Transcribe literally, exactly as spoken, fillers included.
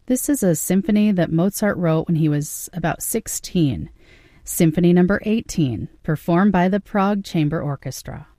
This is a symphony that Mozart wrote when he was about sixteen. Symphony number eighteen, performed by the Prague Chamber Orchestra.